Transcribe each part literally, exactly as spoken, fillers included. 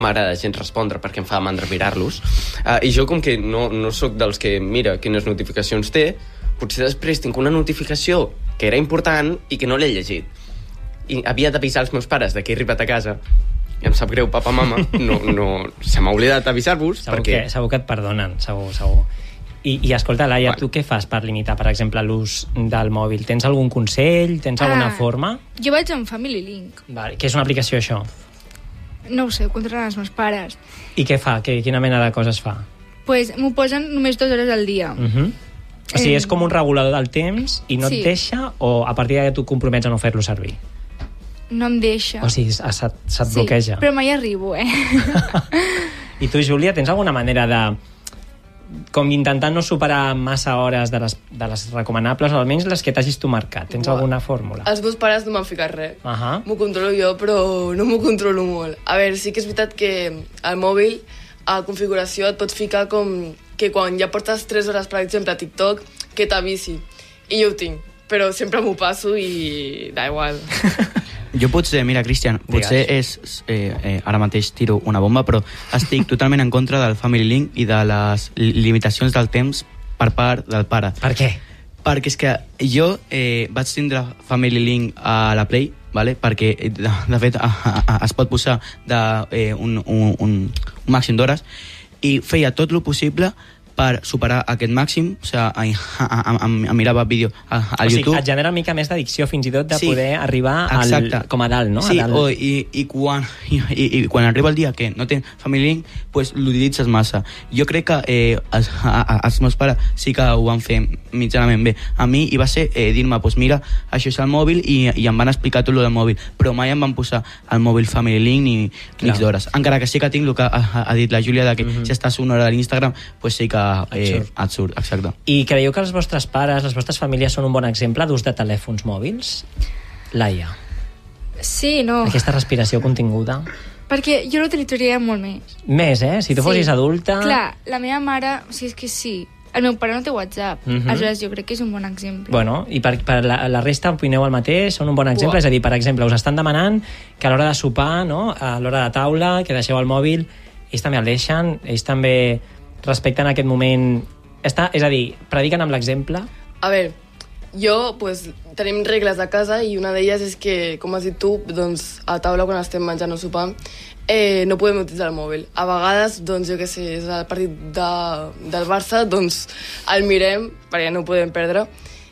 m'agrada gens respondre perquè em fa mandra mirar-los, uh, i jo com que no, no sóc dels que mira quines notificacions té, potser després tinc una notificació que era important i que no l'he llegit, i havia d'avisar els meus pares de que he arribat a casa i em sap greu, papa, mama, no, no, se m'ha oblidat avisar-vos segur, perquè... que, segur que et perdonen, segur, segur. I, i escolta, Laia, bueno. Tu què fas per limitar, per exemple, l'ús del mòbil? Tens algun consell? Tens alguna ah, forma? Jo vaig amb Family Link. Vale. Què és una aplicació, això? No ho sé, ho controlen els meus pares. I què fa? Que, quina mena de coses fa? Pues m'ho posen només dues hores al dia. Uh-huh. O sigui, és com un regulador del temps i no sí. et deixa, o a partir d'ara tu compromets a no fer-lo servir? No em deixa. O sigui, se't, se't sí, bloqueja. Però mai arribo, eh? I tu, Júlia, tens alguna manera de... com intentant no superar massa hores de les, de les recomanables, almenys les que t'hagis tu marcat. Tens Uà. alguna fórmula? Els meus pares no m'han ficat res. Uh -huh. M'ho controlo jo, però no m'ho controlo molt. A veure, sí que és veritat que al mòbil, a configuració, et pots ficar com que quan ja portes tres hores, per exemple, a TikTok, que t'avisi. I jo ho tinc, però sempre m'ho passo i da igual. Jo potser, mira, Cristian, potser és, eh, eh, ara mateix tiro una bomba, però estic totalment en contra del Family Link i de les limitacions del temps per part del pare. Per què? Perquè és que jo eh, vaig tindre Family Link a la Play, vale? Perquè de, de fet a, a, a, es pot posar de, eh, un, un, un, un màxim d'hores, i feia tot el possible per superar aquest màxim, o sigui, em mirava vídeo a, a o sigui, YouTube. Et genera una mica més d'addicció fins i tot de sí, poder arribar al, com a dalt, no? Sí, a dalt. O, i, i, quan, i, i quan arriba el dia que no tens Family Link, pues, l'utilitzes massa. Jo crec que eh, els, a, a, els meus pares sí que ho van fer mitjanament bé. A mi hi va ser eh, dir-me, pues mira, això és el mòbil, i, i em van explicar tot el del mòbil, però mai em van posar el mòbil Family Link ni X d'hores. Encara que sí que tinc el que ha, ha dit la Júlia, de que mm-hmm. si estàs una hora a l'Instagram, pues sí que Eh, absurd. absurd, exacte. I creieu que els vostres pares, les vostres famílies són un bon exemple d'ús de telèfons mòbils? Laia. Sí, no. Aquesta respiració continguda. Perquè jo l'utilitzaria molt més. Més, eh? Si tu sí. fossis adulta... Clar, la meva mare, o sigui, és que sí. El meu pare no té WhatsApp. Uh-huh. Aleshores, jo crec que és un bon exemple. Bueno, i per, per la, la resta opineu el mateix, són un bon exemple? Uah. És a dir, per exemple, us estan demanant que a l'hora de sopar, no? A l'hora de taula, que deixeu el mòbil, ells també el deixen, ells també... respecten aquest moment... Està, és a dir, prediquen amb l'exemple? A veure, jo, pues, tenim regles a casa i una d'elles és que, com has dit tu, doncs, a taula, quan estem menjant o sopant, eh, no podem utilitzar el mòbil. A vegades, doncs, jo què sé, és el partit de, del Barça, doncs el mirem, perquè no ho podem perdre,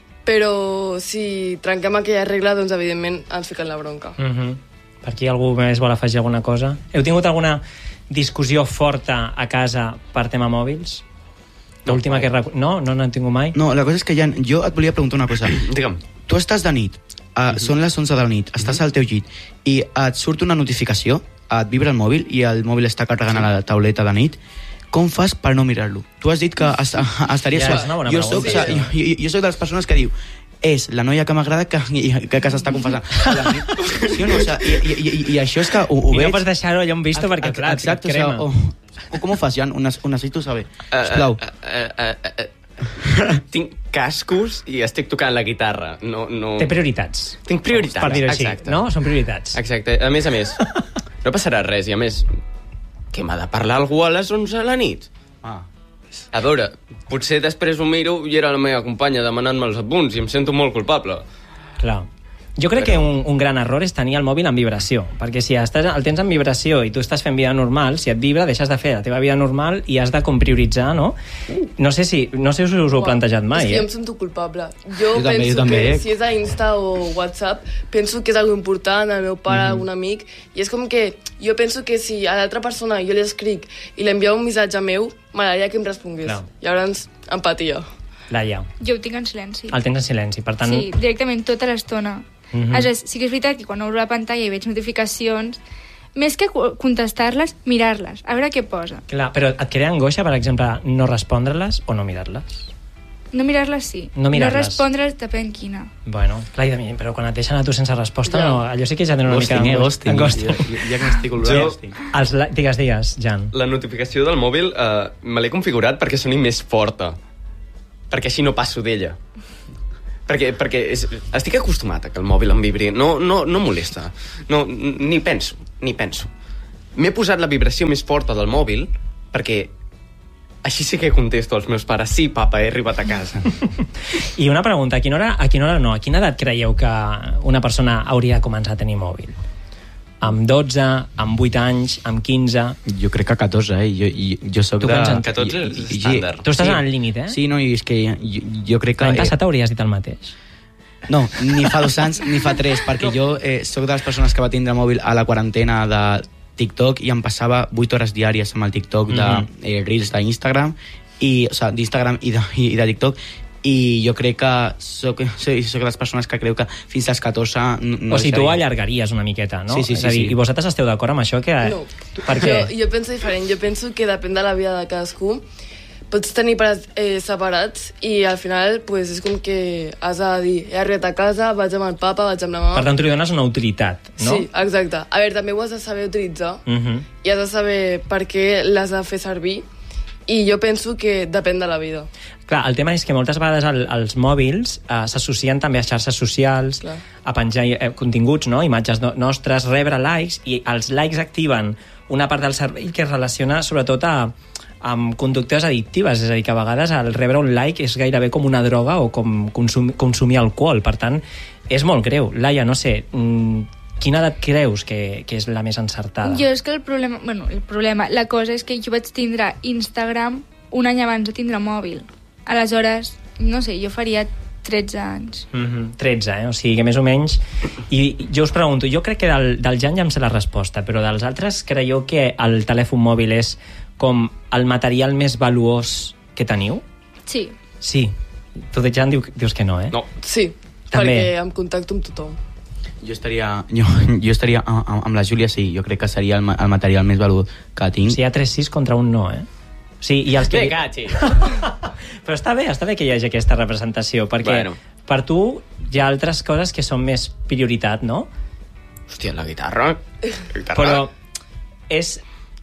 però si trenquem aquella regla, doncs, evidentment, ens fiquen la bronca. Uh-huh. Per aquí algú més vol afegir alguna cosa? Heu tingut alguna discussió forta a casa per tema mòbils? L'última no, que... Recu... No? No n'han tingut mai? No, la cosa és que, Jan, jo et volia preguntar una cosa. Digue'm. Tu estàs de nit, uh, uh-huh. són les onze de la nit, estàs uh-huh. al teu llit, i et surt una notificació, et vibra el mòbil, i el mòbil està carregant sí. a la tauleta de nit. Com fas per no mirar-lo? Tu has dit que est estaries... Ja, és una bona jo soc, pregunta. Sí, jo, jo, jo soc de les persones que diu és la noia que m'agrada que, que, que s'està confessant. Sí o no? O sea, i, i, i, I això és que ho, ho I veig... no pots deixar-ho allà on visto perquè, clar, exacte, crema. O, sea, o, o com ho fas, Jan? Ho necessito saber. Sisplau. Uh, uh, uh, uh, uh. Tinc cascos i estic tocant la guitarra. No, no... Té prioritats. Tinc prioritats. Per dir-ho així, exacte. no? Són prioritats. Exacte. A més a més, no passarà res. I a més, que m'ha de parlar algú a les onze de la nit? Ah. A veure, potser després ho miro i era la meva companya demanant-me els apunts i em sento molt culpable. Clar. Jo crec Però... que un, un gran error és tenir el mòbil en vibració, perquè si estàs, el tens en vibració i tu estàs fent vida normal, si et vibra deixes de fer la teva vida normal i has de com prioritzar, no? No sé si, no sé si us ho heu plantejat mai. És que eh? jo em sento culpable. Jo, jo també, penso jo també, que eh? si és a Insta o WhatsApp, penso que és algo important, el meu pare, mm-hmm. un amic, i és com que jo penso que si a l'altra persona jo li escric i li envia un missatge meu, m'agradaria que em respongués. Clar. Llavors, empatia. Laia. Jo ho tinc en silenci. El tens en silenci, per tant... Sí, directament tota l'estona. Mm-hmm. Aleshores, sí que és veritat que quan obro la pantalla i veig notificacions, més que contestar-les, mirar-les, a veure què posa. Clar, però et crea angoixa, per exemple, no respondre-les o no mirar-les? No mirar-les sí. No mirar-les. No respondre's depèn quina. Bueno, clar, i de mi, però quan et deixen a tu sense resposta, ja. no, allò sí que ja tenen una ghosting, mica... Eh, ghosting, ghosting. Ja, ja que m'estic olvidant. Jo... Els, digues, digues, Jan. La notificació del mòbil eh, me l'he configurat perquè soni més forta. Perquè així no passo d'ella. Perquè, perquè és, estic acostumat a que el mòbil em vibri. No, no, no molesta. No, ni penso, ni penso. m'he posat la vibració més forta del mòbil perquè així sí que contesto als meus pares: sí, papa, he arribat a casa. I una pregunta, a quina hora, a quina hora no, a quina edat creieu que una persona hauria de començar a tenir mòbil? Amb dotze, amb vuit anys, amb quinze... Jo crec que catorze, eh? Jo, jo, jo soc Tu de... penses- catorze és i- i- estàndard. Tu estàs sí. en el límit, eh? Sí, no, i és que jo, jo crec que... L'any passat hauries dit el mateix. No, ni fa dos anys ni fa tres, perquè no. jo eh, sóc de les persones que va tindre mòbil a la quarantena de TikTok i em passava vuit hores diàries amb el TikTok de Mhm. eh, Reels d'Instagram, i, o sigui, d'Instagram i de, i de TikTok, i jo crec que soc, soc, soc de les persones que creu que fins als catorze no, no O sigui, tu deixaria. allargaries una miqueta, no? Sí, sí, sí, És a dir, sí. i vosaltres esteu d'acord amb això? Que... No. Per què? Jo, jo penso diferent. Jo penso que depèn de la vida de cadascú. Pots tenir pares eh, separats i al final pues, és com que has de dir: he arribat a casa, vaig amb el papa, vaig amb la mama. Per tant, tu li dones una utilitat, no? Sí, exacte. A veure, també ho has de saber utilitzar Uh -huh. i has de saber per què l'has de fer servir, i jo penso que depèn de la vida. Clar, el tema és que moltes vegades el, els mòbils eh, s'associen també a xarxes socials, Clar. a penjar eh, continguts, no? Imatges no, nostres, rebre likes, i els likes activen una part del cervell que es relaciona sobretot a, amb conductes addictives, és a dir, que a vegades el rebre un like és gairebé com una droga o com consum, consumir alcohol, per tant, és molt greu. Laia, no sé, mmm, quina edat creus que, que és la més encertada? Jo és que el problema... Bueno, el problema... La cosa és que jo vaig tindre Instagram un any abans de tindre mòbil. Aleshores, no sé, jo faria tretze anys. Mm-hmm. tretze, eh? O sigui que més o menys... I jo us pregunto, jo crec que del, del Jan ja em sé la resposta, però dels altres creieu que el telèfon mòbil és com el material més valuós que teniu? Sí. Sí. Tu, de Jan, diu, dius que no, eh? No. Sí, També. perquè em contacto amb tothom. Jo estaria, jo, jo estaria amb, amb la Júlia, sí, jo crec que seria el, ma- el material més valuós que tinc. O sigui, hi ha tres sis contra un no, eh? Sí, i els que... Bé, gatxi. Però està bé, està bé que hi hagi aquesta representació, perquè Bueno. per tu hi ha altres coses que són més prioritat, no? Hòstia, la guitarra... La guitarra... Però és...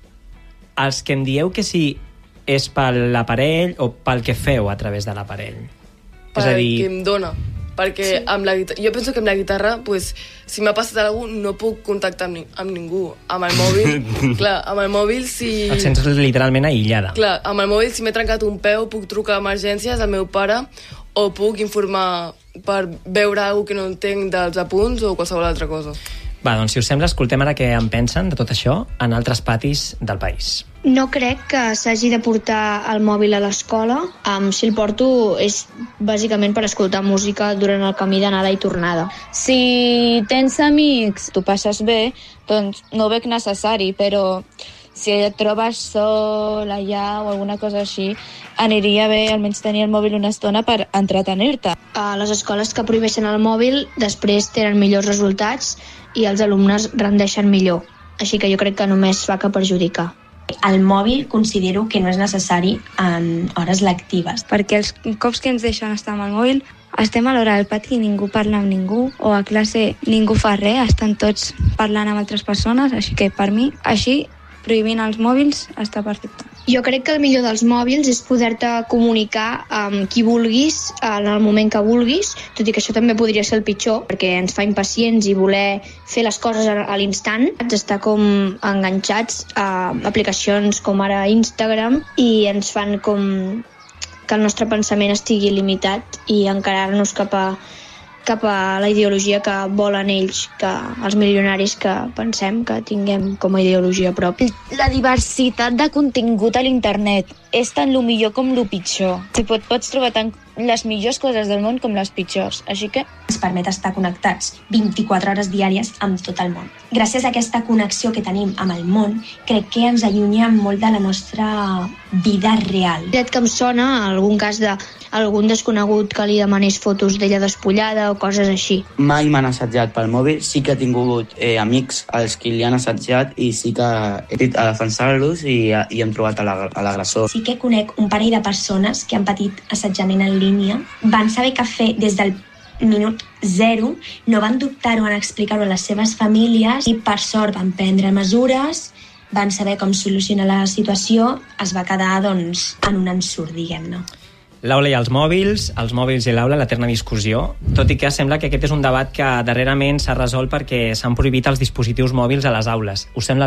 Els que em dieu que sí és pel l'aparell o pel que feu a través de l'aparell? És a Perquè dir... em dona. Perquè sí. amb la guitarra... Jo penso que amb la guitarra, pues, si m'ha passat alguna cosa, no puc contactar amb, ni amb ningú. Amb el mòbil, clar, amb el mòbil si... Et sents literalment aïllada. Clar, amb el mòbil si m'he trencat un peu puc trucar a emergències al meu pare o puc informar per veure alguna que no entenc dels apunts o qualsevol altra cosa. Va, doncs si us sembla, escoltem ara què en pensen de tot això en altres patis del país. No crec que s'hagi de portar el mòbil a l'escola. Um, si el porto és bàsicament per escoltar música durant el camí d'anada i tornada. Si tens amics, tu passes bé, doncs no ho veig necessari, però si et trobes sol allà o alguna cosa així, aniria bé almenys tenir el mòbil una estona per entretenir-te. A les escoles que prohibeixen el mòbil després tenen millors resultats i els alumnes rendeixen millor. Així que jo crec que només fa que perjudicar. El mòbil considero que no és necessari en hores lectives. Perquè els cops que ens deixen estar amb el mòbil, estem a l'hora del pati i ningú parla amb ningú, o a classe ningú fa res, estan tots parlant amb altres persones, així que per mi, així, prohibint els mòbils està perfecte. Jo crec que el millor dels mòbils és poder-te comunicar amb qui vulguis en el moment que vulguis, tot i que això també podria ser el pitjor, perquè ens fa impacients i voler fer les coses a l'instant. Estar com enganxats a aplicacions com ara Instagram i ens fan com que el nostre pensament estigui limitat i encarar-nos cap a cap a la ideologia que volen ells, que els milionaris que pensem que tinguem com a ideologia pròpia. La diversitat de contingut a l'internet és tant lo millor com lo pitjor. Si pot, pots trobar tant les millors coses del món com les pitjors, així que... Ens permet estar connectats vint-i-quatre hores diàries amb tot el món. Gràcies a aquesta connexió que tenim amb el món, crec que ens allunya molt de la nostra vida real. Tret que em sona algun cas d'algun desconegut que li demanés fotos d'ella despullada o coses així. Mai m'han assetjat pel mòbil, sí que he tingut eh, amics als qui li han assetjat i sí que he dit a defensar-los i, i hem trobat a l'agressor. Sí que conec un parell de persones que han patit assetjament en línia, van saber què fer des del minut zero, no van dubtar-ho en explicar-ho a les seves famílies i per sort van prendre mesures, van saber com solucionar la situació, es va quedar doncs, en un ensurt, diguem-ne. L'aula i els mòbils, els mòbils i l'aula, l'eterna discussió, tot i que sembla que aquest és un debat que darrerament s'ha resolt perquè s'han prohibit els dispositius mòbils a les aules. Us sembla bé?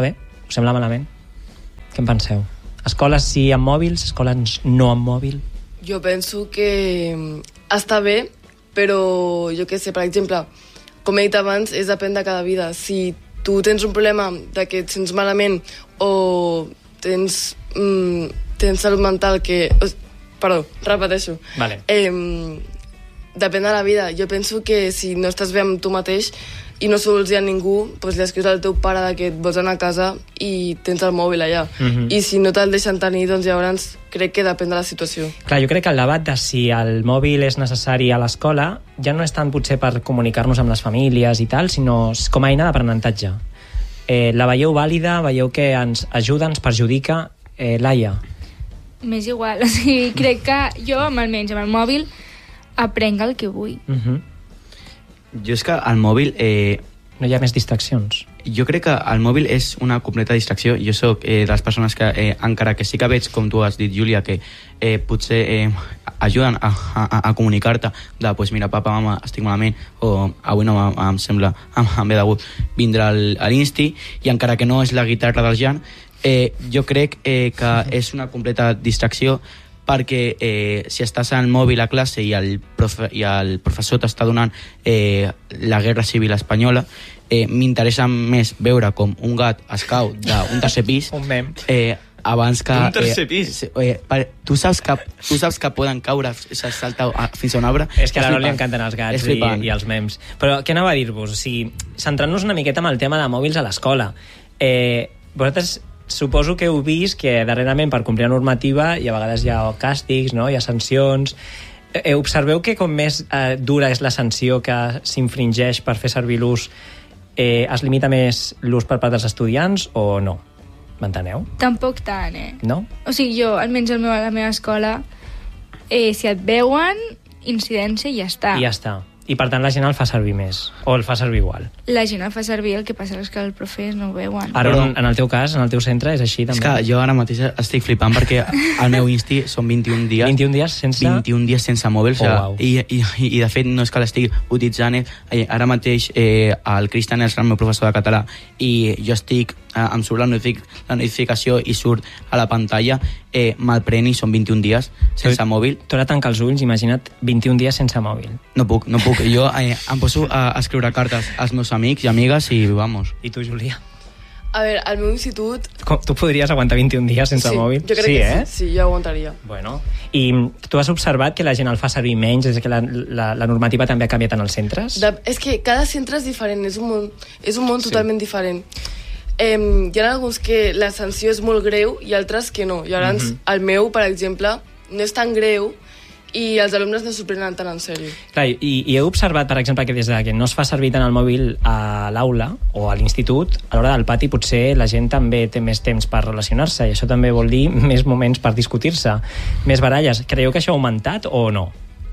Us sembla malament? Què en penseu? Escoles sí amb mòbils, escoles no amb mòbil? Jo penso que està bé, però jo què sé, per exemple, com he dit abans, és depèn de cada vida. Si tu tens un problema de que et sents malament o tens, mm, tens salut mental que... Perdó, repeteixo. Vale. Eh, depèn de la vida. Jo penso que si no estàs bé amb tu mateix i no sols dir a ningú, doncs li escrius al teu pare que et vols anar a casa i tens el mòbil allà. Mhm. I si no te'l deixen tenir, doncs llavors crec que depèn de la situació. Clar, jo crec que el debat de si el mòbil és necessari a l'escola ja no és tant potser per comunicar-nos amb les famílies i tal, sinó com a eina d'aprenentatge. Eh, la veieu vàlida? Veieu que ens ajuda, ens perjudica? Eh, Laia? M'és igual, o sigui, crec que jo, almenys amb el mòbil, aprenc el que vull. Uh-huh. Jo és que el mòbil... Eh, no hi ha més distraccions. Jo crec que el mòbil és una completa distracció. Jo sóc eh, de les persones que, eh, encara que sí que veig, com tu has dit, Júlia, que eh, potser eh, ajuden a, a, a comunicar-te de, pues mira, papa, mama, estic malament, o avui no em, em sembla, em, em ve de gust vindre al, a l'Insti, i encara que no és la guitarra del Jan, eh, jo crec eh, que és una completa distracció, perquè eh, si estàs al mòbil a classe i el, profe, i el professor t'està donant eh, la guerra civil espanyola, eh, m'interessa més veure com un gat es cau d'un tercer pis un mem. Eh, abans que... Un tercer pis? Eh, eh, per, tu, saps que, tu saps que poden caure, se salta fins a un arbre? És que a l'Aro li encanten els gats i, i els mems. Però què anava a dir-vos? O sigui, centrant-nos una miqueta amb el tema de mòbils a l'escola. Eh, vosaltres suposo que heu vist que darrerament per complir la normativa i a vegades hi ha càstigs, no? Hi ha sancions. Eh, observeu que com més eh, dura és la sanció que s'infringeix per fer servir l'ús, eh, es limita més l'ús per part dels estudiants o no? M'enteneu? Tampoc tant, eh? No? O sigui, jo, almenys al meu, a la meva escola, eh, si et veuen, incidència i ja està. I ja està. I per tant la gent el fa servir més, o el fa servir igual. La gent el fa servir, el que passa és que els profes no ho veuen. Ara, Però... en el teu cas, en el teu centre, és així també? És que jo ara mateix estic flipant perquè el meu Insti són vint-i-un dies... vint-i-un dies sense... vint-i-un dies sense mòbil. Oh, wow. i, i, i de fet no és que l'estigui utilitzant. Eh, ara mateix eh, el Cristian és el meu professor de català i jo estic, eh, em surt la, notific, la notificació i surt a la pantalla, eh, me'l pren i són vint-i-un dies sense mòbil. Tu ara tanca els ulls, imagina't vint-i-un dies sense mòbil. No puc, no puc. Jo eh, em poso a escriure cartes als meus amics i amigues i vamos. I tu, Júlia? A veure, al meu institut... Com, tu podries aguantar vint-i-un dies sense sí, mòbil? Jo crec sí, que eh? sí, sí, jo aguantaria. Bueno, i tu has observat que la gent el fa servir menys, des que la, la, la normativa també ha canviat en els centres? De, és que cada centre és diferent, és un món, és un món Sí. totalment diferent. Eh, hi ha alguns que la sanció és molt greu i altres que no. I llavors, Mhm. el meu, per exemple, no és tan greu i els alumnes no s'ho prenen tan en sèrio. Clar, i, i he observat, per exemple, que des de que no es fa servir tant el mòbil a l'aula o a l'institut, a l'hora del pati potser la gent també té més temps per relacionar-se i això també vol dir més moments per discutir-se, més baralles. Creieu que això ha augmentat o no?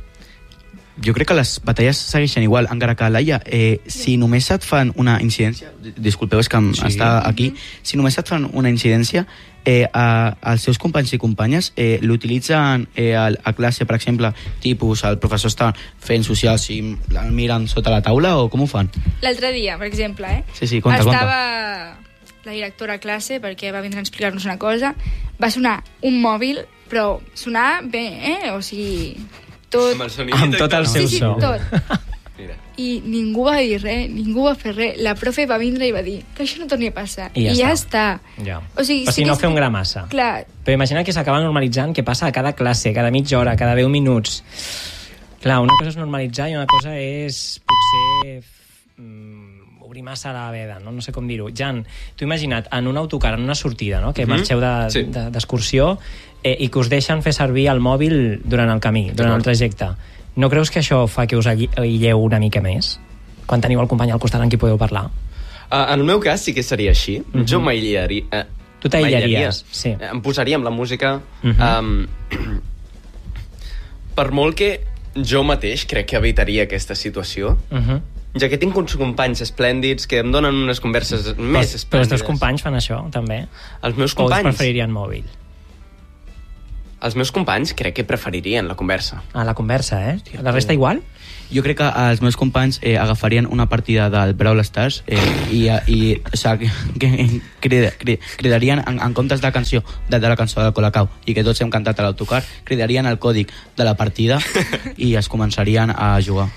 Jo crec que les batalles segueixen igual, encara que, Laia, eh, si només et fan una incidència, disculpeu, és que em Sí. està aquí, si només et fan una incidència, eh, a, als seus companys i companyes eh, l'utilitzen eh, a, a classe, per exemple, tipus, el professor està fent socials i el miren sota la taula, o com ho fan? L'altre dia, per exemple, eh? Sí, sí, conta, Estava la directora a classe perquè va vindre a explicar-nos una cosa, va sonar un mòbil, però sonar bé, eh? O sigui, tot... Amb el sonidito Amb tot el i seu sí, sí, so. tot. Mira. I ningú va dir res, ningú va fer res. La profe va vindre i va dir que això no torni a passar. I ja I ja està. està. Ja. O sigui, o sí sigui que no és- fer un gra massa. Clar, Però imagina que s'acaba normalitzant que passa a cada classe, cada mitja hora, cada deu minuts. Clar, una cosa és normalitzar i una cosa és potser mm, obrir massa la veda, no? No sé com dir-ho. Jan, tu imagina't en un autocar, en una sortida, no? que Mhm. marxeu de- Sí. de- d'excursió eh, i que us deixen fer servir el mòbil durant el camí, durant el trajecte. No creus que això fa que us alli- aïlleu una mica més? Quan teniu el company al costat amb qui podeu parlar? Uh, en el meu cas sí que seria així. Mhm. Jo m'aïllaria. Uh, Tu t'aïllaries, sí. Em posaria amb la música. Mhm. um, per molt que jo mateix crec que evitaria aquesta situació, Uh -huh. ja que tinc uns companys esplèndids que em donen unes converses més Però els esplèndides. teus companys fan això, també? Els meus O us companys... preferirien mòbil? els meus companys crec que preferirien la conversa. Ah, la conversa, eh? La resta igual? Jo crec que els meus companys eh, agafarien una partida del Brawl Stars eh, i, i o sigui, que, que crida, crida, cridarien en, en comptes de la canció de, de la cançó del Colacao i que tots hem cantat a l'autocar, cridarien el còdic de la partida i es començarien a jugar.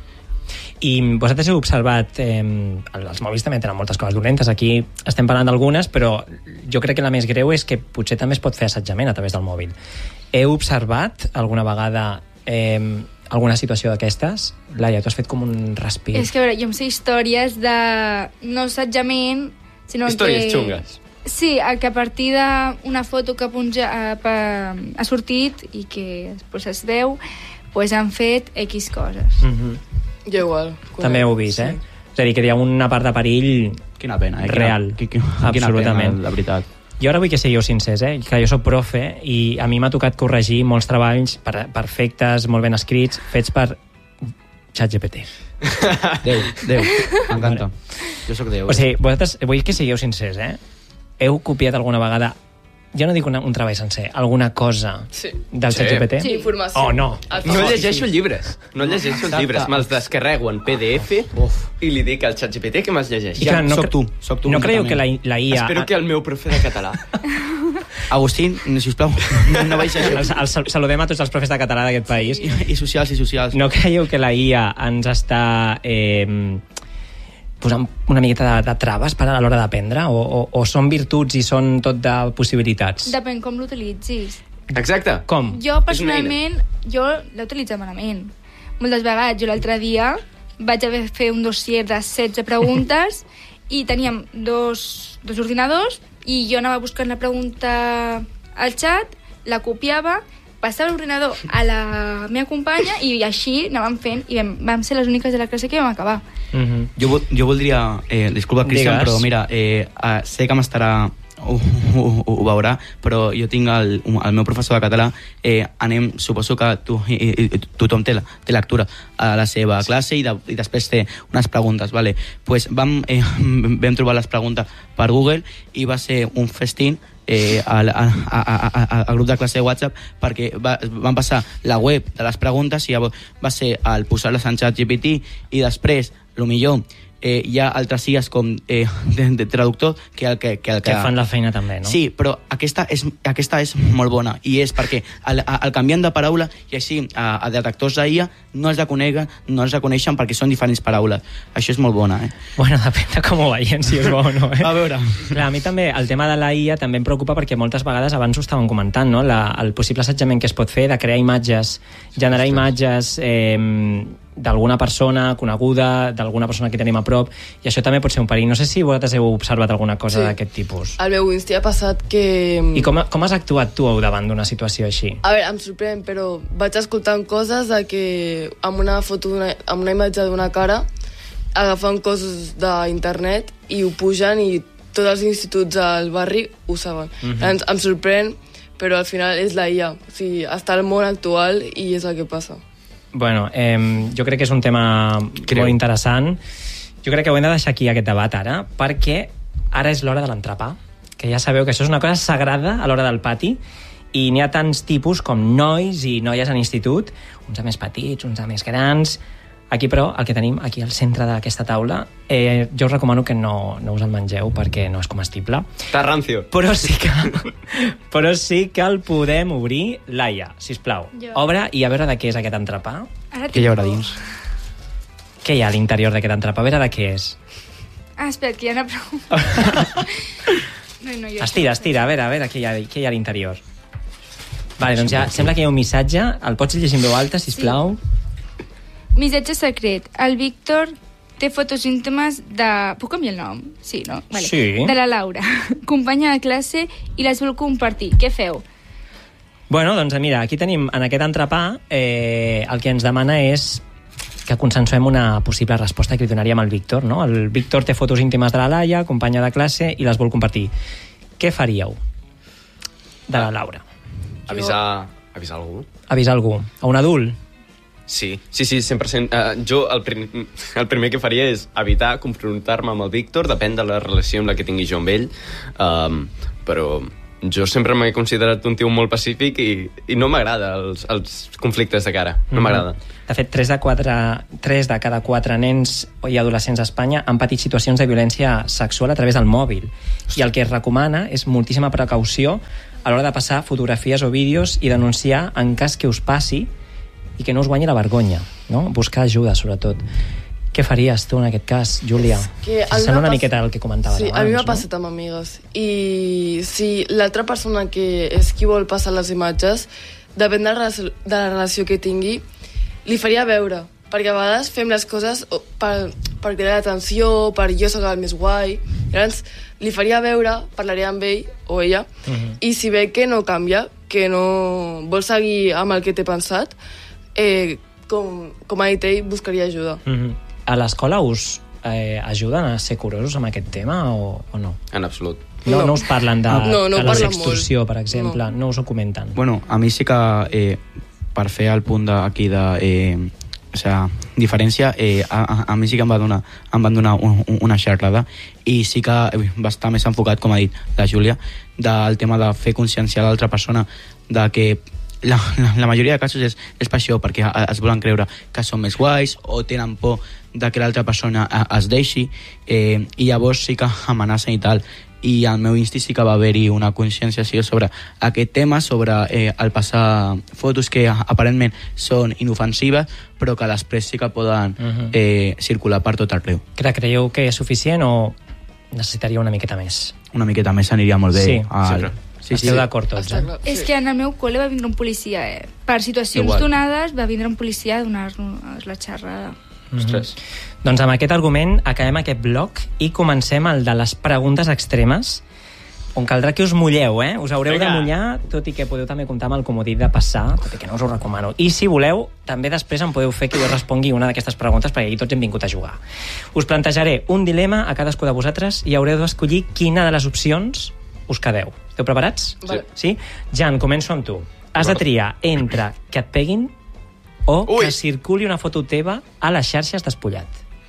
I vosaltres heu observat, eh, els mòbils també tenen moltes coses dolentes, aquí estem parlant d'algunes, però jo crec que la més greu és que potser també es pot fer assetjament a través del mòbil. Heu observat alguna vegada eh, alguna situació d'aquestes? Laia, tu has fet com un respir. És que, a veure, jo em sé històries de no assetjament, sinó històries que... Històries xungues. Sí, que a partir d'una foto que punja, ha, ha sortit i que després es veu, pues han fet X coses. Mm-hmm. Jo igual. També heu vist, eh? Sí. És a dir, que hi ha una part de perill quina pena, eh? real. Quina, quina, absolutament. Quina pena, la veritat. Jo ara vull que sigueu sincers, eh? Que jo soc profe i a mi m'ha tocat corregir molts treballs per, perfectes, molt ben escrits, fets per ChatGPT. Déu, Déu, m'encanta. Jo sóc Déu. O sigui, vosaltres, vull que sigueu sincers, eh? Heu copiat alguna vegada, ja no dic una, un treball sencer, alguna cosa sí. del sí. ChatGPT? Sí, informació. Oh, no. No llegeixo llibres, no llegeixo els llibres, me'ls descarrego en P D F Uf. i li dic al ChatGPT que me'ls llegeixi. Ja, no, soc tu, soc tu. No creieu que la, la I A... Espero que el meu profe de català. Agustín, sisplau, no, no vaig això. El, el, saludem a tots els profes de català d'aquest país. I, I socials, i socials. No creieu que la I A ens està eh, posant una miqueta de, de traves per a l'hora d'aprendre? O, o, o són virtuts i són tot de possibilitats? Depèn com l'utilitzis. Exacte. Com? Jo, personalment, jo l'he utilitzat malament. Moltes vegades. Jo l'altre dia vaig haver de fer un dossier de setze preguntes i teníem dos, dos ordinadors i jo anava buscant la pregunta al xat, la copiava, passava l'ordinador a la meva companya i així anàvem fent i vam, vam ser les úniques de la classe que vam acabar. Mm-hmm. Jo, jo voldria... Eh, disculpa, Cristian, però mira, eh, eh, sé que m'estarà... Ho, ho, ho, ho veurà, però jo tinc el, el meu professor de català, eh, anem, suposo que tu, i, i, tothom té, la, té lectura a la seva classe i, de, i després té unes preguntes, vale? Pues vam, eh, vam trobar les preguntes per Google i va ser un festín eh, al, a, a, a, a, al grup de classe de WhatsApp perquè va, van passar la web de les preguntes i va ser el posar-les en ChatGPT i després, el millor, Eh, hi ha altres I As com eh, de, de traductor que, el que, que, el que... que fan la feina també, no? Sí, però aquesta és, aquesta és molt bona i és perquè al, al canviant de paraula i així a, a detectors d'I A no els reconeguen, no els reconeixen perquè són diferents paraules. Això és molt bona, eh? Bueno, depèn de com ho veiem, si és bo o no, eh? A veure... Clar, a mi també el tema de la I A també em preocupa perquè moltes vegades abans ho estàvem comentant, no? La, el possible assetjament que es pot fer de crear imatges, generar imatges... Eh, d'alguna persona coneguda, d'alguna persona que tenim a prop, i això també pot ser un perill. No sé si vosaltres heu observat alguna cosa sí. d'aquest tipus. Al meu Insta ha passat que... I com, com has actuat tu davant d'una situació així? A veure, em sorprèn, però vaig escoltant coses de que amb una foto, amb una imatge d'una cara, agafen coses d'internet i ho pugen i tots els instituts al barri ho saben. Mm-hmm. em, em sorprèn, però al final és la I A. O sigui, està al món actual i és el que passa. Bueno, eh, jo crec que és un tema Creu. molt interessant. Jo crec que ho hem de deixar aquí, aquest debat, ara, perquè ara és l'hora de l'entrepà, que ja sabeu que això és una cosa sagrada a l'hora del pati, i n'hi ha tants tipus com nois i noies en institut, uns a més petits, uns a més grans. Aquí, però, el que tenim aquí al centre d'aquesta taula, eh, jo us recomano que no, no us el mengeu perquè no és comestible. Està rancio. Però sí que, però sí que el podem obrir. Laia, sisplau, jo. Obre i a veure de què és aquest entrepà. Què hi haurà dins? Què hi ha a l'interior d'aquest entrepà? A veure de què és. Ah, espera, que hi ha una pregunta. no, no, estira, estira, a veure, a veure què hi ha, què hi ha a l'interior. Vale, doncs ja sembla que hi ha un missatge. El pots llegir en veu alta, sisplau? Sí. Missatge secret. El Víctor té fotos íntimes de... Puc canviar el nom? Sí, no? Vale. Sí. De la Laura, companya de classe, i les vol compartir. Què feu? Bueno, doncs mira, aquí tenim, en aquest entrepà, eh, el que ens demana és que consensuem una possible resposta que li donaríem al Víctor, no? El Víctor té fotos íntimes de la Laia, companya de classe, i les vol compartir. Què faríeu de la Laura? Avisar, avisar algú. Avisar algú? A un adult? Sí, sí, sí, cent per cent. Uh, jo el, prim, el primer que faria és evitar confrontar-me amb el Víctor, depèn de la relació amb la que tingui jo amb ell, um, però jo sempre m'he considerat un tio molt pacífic i, i no m'agrada els, els conflictes de cara, no m'agrada. Mm-hmm. De fet, tres de, quatre, tres de cada quatre nens i adolescents a Espanya han patit situacions de violència sexual a través del mòbil. I el que es recomana és moltíssima precaució a l'hora de passar fotografies o vídeos i denunciar en cas que us passi i que no us guanyi la vergonya, no? Buscar ajuda, sobretot. Què faries tu en aquest cas, Júlia? Que Sembla una pas... miqueta el que comentaves sí, abans. Sí, a mi m'ha no? passat amb amigues. I si l'altra persona que és qui vol passar les imatges, depèn de la relació, de la relació que tingui, li faria veure. Perquè a vegades fem les coses per, per cridar l'atenció, per jo soc el més guai. Llavors, li faria veure, parlaria amb ell o ella, uh-huh. i si ve que no canvia, que no vol seguir amb el que té pensat, eh, com, com ha dit ell, buscaria ajuda. Uh-huh. A l'escola us eh, ajuden a ser curosos amb aquest tema o, o no? En absolut. No, no. no us parlen de, no, no de la sextorsió, per exemple? No. no us ho comenten? Bueno, a mi sí que, eh, per fer el punt d'aquí de... Eh, o sea, diferència, eh, a, a, a mi sí que em va donar, em van donar un, un, una xerrada i sí que va estar més enfocat, com ha dit la Júlia, del tema de fer conscienciar l'altra persona de que la, la, la majoria de casos és, és per això, perquè es volen creure que són més guais o tenen por de que l'altra persona es deixi, eh, i llavors sí que amenacen i tal. I al meu insti sí que va haver-hi una conscienciació sobre aquest tema, sobre eh, el passar fotos que aparentment són inofensives però que després sí que poden uh-huh. eh, circular per tot arreu. Creieu que és suficient o necessitaria una miqueta més? Una miqueta més aniria molt bé. Sí, al... sí, Esteu sí. d'acord tots, eh? Sí. És que en el meu col·le va vindre un policia, eh? Per situacions Igual. donades va vindre un policia a donar-nos la xerrada. Ostres. Mm-hmm. Doncs amb aquest argument acabem aquest bloc i comencem el de les preguntes extremes, on caldrà que us mulleu, eh? Us haureu Vinga. de mullar, tot i que podeu també comptar amb el comodí de passar, tot i que no us ho recomano. I si voleu, també després em podeu fer que jo respongui una d'aquestes preguntes, perquè aquí tots hem vingut a jugar. Us plantejaré un dilema a cadascú de vosaltres i haureu d'escollir quina de les opcions us quedeu. Esteu preparats? Vale. Sí? Jan, començo amb tu. Has de triar entre que et peguin o Ui. que circuli una foto teva a les xarxes despullat.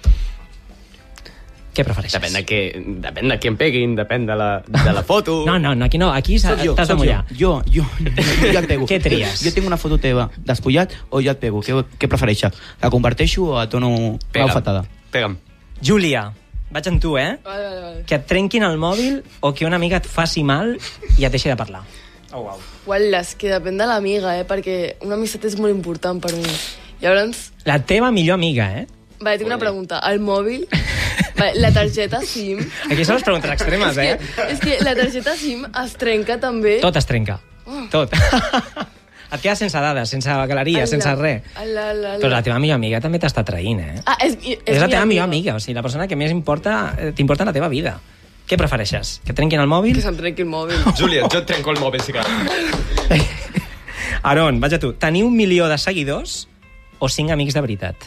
Què prefereixes? Depèn de, què, depèn de qui em peguin, depèn de la, de la foto. No, no, no, aquí no, aquí t'has de mullar. Jo, jo, jo, jo et pego. Què tries? Jo tinc una foto teva despullat o jo et pego. Què, què prefereixes? La comparteixo o et dono una bufetada? Pega'm. Júlia, vaig amb tu, eh? Vale, vale, vale. Que et trenquin el mòbil o que una amiga et faci mal i et deixi de parlar. Oh, wow. Uala, que depèn de l'amiga, eh? Perquè una amistat és molt important per mi. Llavors... La teva millor amiga, eh? Vale, tinc una pregunta. El mòbil... Vale, la targeta SIM... Aquí són les preguntes extremes, eh? És que, és que la targeta SIM es trenca també... Tot es trenca. Oh. Tot. Et quedes sense dades, sense galeria, sense res. Ala, ala, ala. Però la teva millor amiga també t'està traint, eh? Ah, és, és, és la teva millor amiga, o sigui, la persona que més importa t'importa en la teva vida. Què prefereixes? Que trenquin el mòbil? Que se'm trenqui el mòbil. Júlia, jo et trenco el mòbil, si cal. Aron, vaig a tu. Tenir un milió de seguidors o cinc amics de veritat?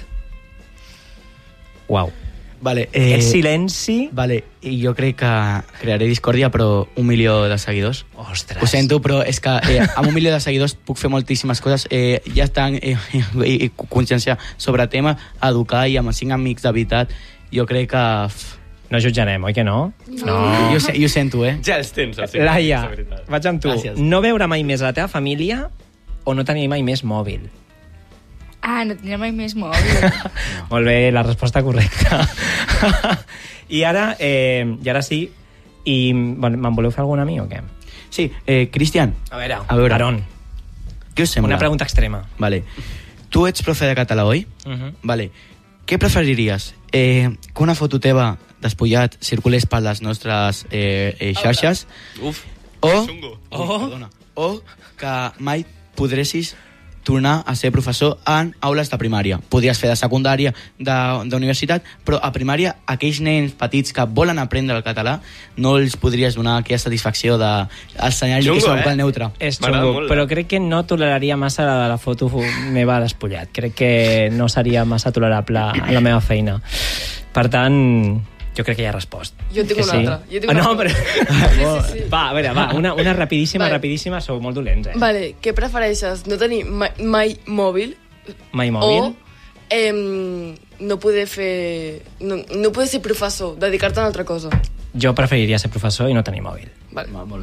Uau. Vale, eh, Aquest silenci... Vale, i jo crec que crearé discòrdia, però un milió de seguidors. Ostres. Ho sento, però és que eh, amb un milió de seguidors puc fer moltíssimes coses. Eh, ja estan eh, eh, consciència sobre tema, educar, i amb cinc amics de veritat, jo crec que... No jutjarem, oi que no? No. Jo, jo sento, eh? Ja els tens, els Laia, vaig amb tu. Gràcies. No veure mai més a la teva família o no tenir mai més mòbil? Ah, no tindré mai més mòbil. Molt bé, la resposta correcta. I ara, eh, i ara sí, i bueno, me'n voleu fer alguna a mi o què? Sí, eh, Cristian. A veure, a veure. Aron. Què us sembla? Una pregunta extrema. Vale. Tu ets profe de català, oi? Uh-huh. Vale. Què preferiries? Eh, que una foto teva despullat circulés per les nostres eh, eh, xarxes Uf, o, oh. perdona, o que mai podressis tornar a ser professor en aules de primària. Podries fer de secundària, d'universitat, però a primària aquells nens petits que volen aprendre el català no els podries donar aquella satisfacció d'ensenyar-li que és un local neutre. És xungo, però crec que no toleraria massa la de la foto meva despullat. Crec que no seria massa tolerable a la meva feina. Per tant, jo crec que ja he respost. Jo tinc que una sí? altra. Jo tinc una no, altra. però... Sí, sí, sí. Va, a veure, va, una, una rapidíssima, vale. rapidíssima, sou molt dolents, eh? Vale, què prefereixes? No tenir mai, mai mòbil? Mai mòbil? O eh, no poder fer... No, no poder ser professor, dedicar-te a una altra cosa. Jo preferiria ser professor i no tenir mòbil. Vale. Va, molt bé.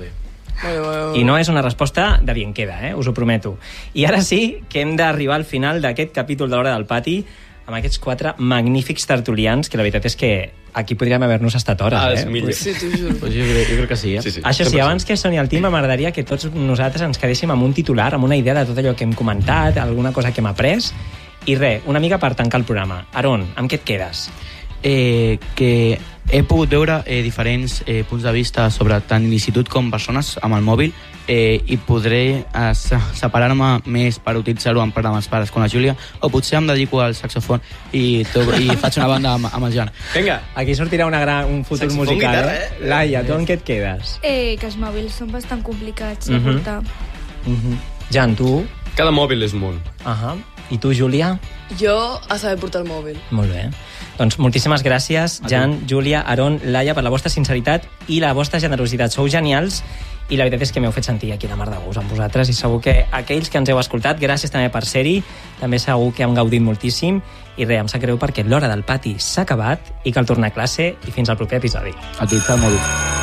Vale, vale, vale. I no és una resposta de bien queda, eh? Us ho prometo. I ara sí que hem d'arribar al final d'aquest capítol de l'Hora del Pati amb aquests quatre magnífics tertulians, que la veritat és que aquí podríem haver-nos estat hores, ah, eh? Millor. Sí, t'ho juro. Pues jo, crec, jo crec que sí, eh? Sí, sí. Això sí, abans que soni el tema, m'agradaria que tots nosaltres ens quedéssim amb un titular, amb una idea de tot allò que hem comentat, alguna cosa que hem après, i res, una mica per tancar el programa. Aron, amb què et quedes? Eh, que he pogut veure eh, diferents eh, punts de vista sobre tant l'institut com persones amb el mòbil eh, i podré eh, separar-me més per utilitzar-ho en programes pares com la Júlia, o potser em dedico al saxofon i, to i faig una banda amb, amb el Jan. Vinga, aquí sortirà una gran, un futur Saxofon, musical, guitarra, eh? eh? Laia, tu en què et quedes? Eh, que els mòbils són bastant complicats de Mhm. portar. Uh -huh. Jan, tu? Cada mòbil és món. Uh -huh. I tu, Júlia? Jo a saber portar el mòbil. Molt bé. Doncs moltíssimes gràcies, Jan, Júlia, Aron, Laia, per la vostra sinceritat i la vostra generositat. Sou genials i la veritat és que m'heu fet sentir aquí la mar de gust amb vosaltres i segur que aquells que ens heu escoltat, gràcies també per ser-hi, també segur que hem gaudit moltíssim i res, em sap greu perquè l'Hora del Pati s'ha acabat i cal tornar a classe i fins al proper episodi. A utilitzar el mòbil.